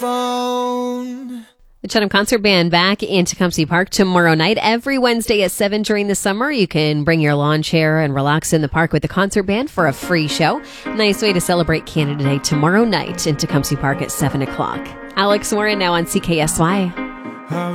phone. The Chatham Concert Band back in Tecumseh Park tomorrow night. Every Wednesday at 7 during the summer, you can bring your lawn chair and relax in the park with the concert band for a free show. Nice way to celebrate Canada Day tomorrow night in Tecumseh Park at 7 o'clock. Alex Warren now on CKSY.